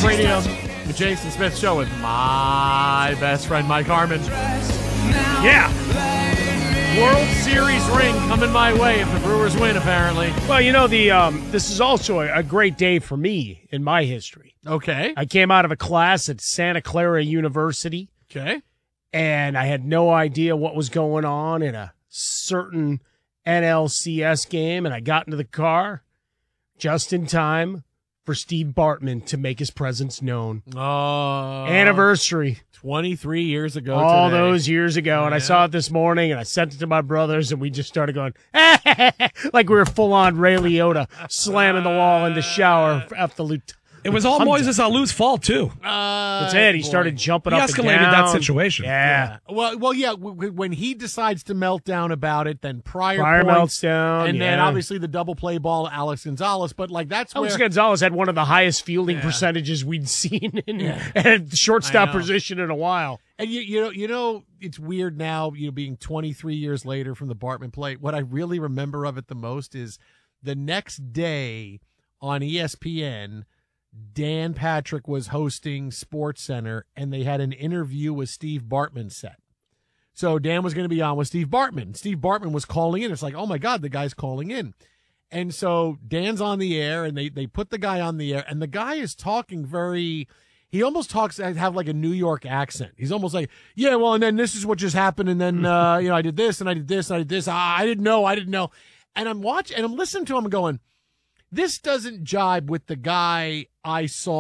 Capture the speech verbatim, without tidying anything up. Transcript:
Talk Radio, the Jason Smith Show with my best friend, Mike Harmon. Yeah. World Series ring coming my way if the Brewers win, apparently. Well, you know, the um, this is also a, a great day for me in my history. Okay. I came out of a class at Santa Clara University. Okay. And I had no idea what was going on in a certain N L C S game, and I got into the car just in time for Steve Bartman to make his presence known. Oh. Anniversary. twenty-three years ago All today. those years ago. Yeah. And I saw it this morning, and I sent it to my brothers, and we just started going, like we were full-on Ray Liotta slamming the wall in the shower after the Lut- It was all Moises Alou's fault, too. Uh, That's it. He boy. started jumping He up and escalated down. that situation. Yeah. Yeah. Well, well, yeah. W- w- when he decides to melt down about it, then Pryor, Pryor points, melts down, and then yeah. obviously the double play ball, Alex Gonzalez. But like that's Alex where Gonzalez had one of the highest fielding Yeah. percentages we'd seen in Yeah. at the shortstop I know. position in a while. And you, you know, you know, it's weird now. You know, being twenty-three years later from the Bartman play. What I really remember of it the most is the next day on E S P N. Dan Patrick was hosting SportsCenter, and they had an interview with Steve Bartman set. So Dan was going to be on with Steve Bartman. Steve Bartman was calling in. It's like, oh my God, the guy's calling in. And so Dan's on the air, and they they put the guy on the air, and the guy is talking very. He almost talks have like a New York accent. He's almost like, yeah, well, and then this is what just happened, and then uh, you know I did this, and I did this, and I did this. I, I didn't know, I didn't know, and I'm watching, and I'm listening to him, and going, this doesn't jibe with the guy I saw